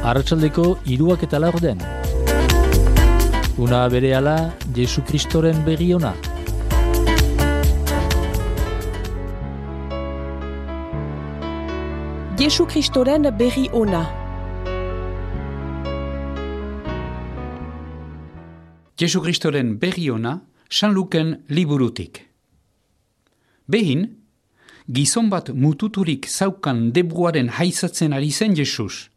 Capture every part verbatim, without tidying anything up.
Arratsaldeko hiruak eta laurden. Una berehala Jesu Kristoren berri ona. Jesu Kristoren berri ona. Jesu Kristoren berri ona, San Luken liburutik. Behin, gizon bat mututurik zaukan debruaren haizatzen ari zen Jesus.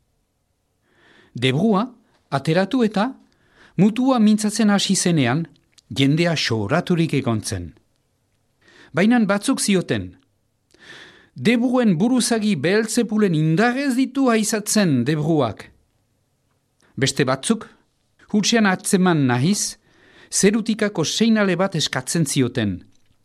Debrua, ateratu eta, mutua mintzatzen hasi zenean, jendea sooraturik egon zen. Bainan batzuk zioten, debruen buruzagi Beelzebulen indarrez ditu haizatzen debruak. Beste batzuk, hutsean atzeman nahiz, zerutikako seinale bat eskatzen zioten.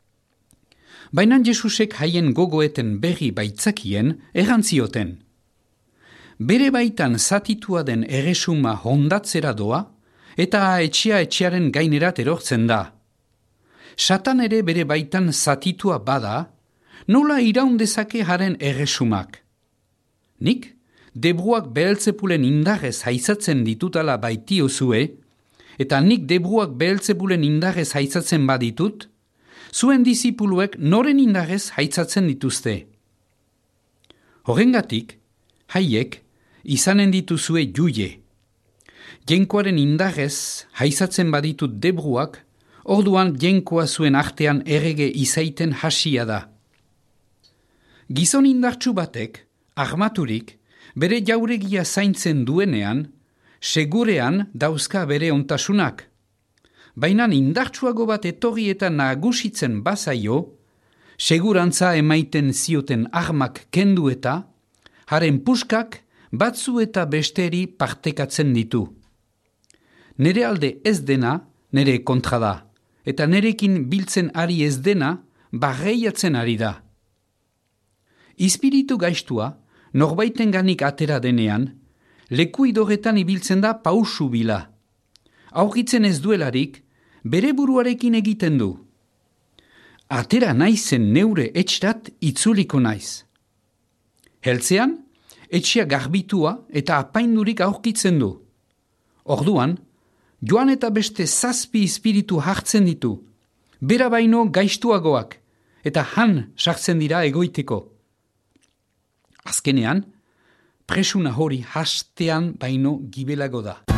Bainan Jesusek haien gogoeten berri baitzakien erran zioten. Bere baitan zatitua den erresuma hondatzera doa, eta etxea etxearen gainerat erortzen da. Satan ere bere baitan zatitua bada, nola iraun dezake haren erresumak. Nik, debruak Beelzebulen indarrez haizatzen ditutala baitiozue, eta nik debruak Beelzebulen indarrez haizatzen baditut, zuen disipuluek noren indarrez haitzatzen dituzte. Horrengatik, haiek, izanen dituzue juie. Jenkoaren indarrez haizatzen baditut debruak, orduan jenkoa zuen artean errege izaiten hasia da. Gizon indartsu batek, armaturik, bere jauregia zaintzen duenean, segurean dauzka bere ontasunak. Baina indartsuago bat etorri eta nagusitzen bazaio, segurantza emaiten zioten armak kendu eta, haren puskak batzu eta besteri partekatzen ditu. Nere alde ez dena, nere kontra da, eta nerekin biltzen ari ez dena, barreiatzen ari da. Ispiritu gaistua, norbaitenganik atera denean, leku idoretan ibiltzen da pausu bila. Aurkitzen ez duelarik, bere buruarekin egiten du. Atera naizen neure etxerat itzuliko naiz. Heltzean, etxea garbitua eta apaindurik aurkitzen du. Orduan, joan eta beste zazpi espiritu hartzen ditu, bera baino gaistuagoak, eta han sartzen dira egoiteko. Azkenean, presuna hori hastean baino gibelago da.